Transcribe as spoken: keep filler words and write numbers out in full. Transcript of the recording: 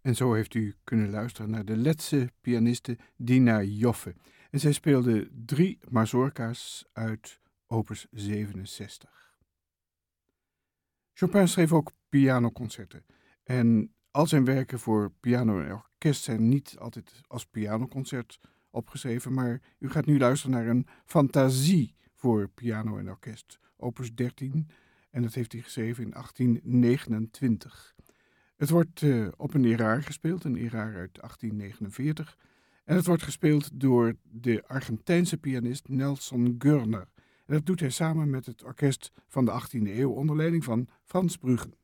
En zo heeft u kunnen luisteren naar de Letse pianiste Dina Joffe. En zij speelde drie mazurka's uit opus zevenenzestig. Chopin schreef ook pianoconcerten. En al zijn werken voor piano en orkest zijn niet altijd als pianoconcert opgeschreven, maar u gaat nu luisteren naar een fantasie voor piano en orkest, opus dertien, en dat heeft hij geschreven in achttien negenentwintig. Het wordt uh, op een eraar gespeeld, een eraar uit achttien negenenveertig, en het wordt gespeeld door de Argentijnse pianist Nelson Görner. En dat doet hij samen met het orkest van de achttiende eeuw onder leiding van Frans Bruggen.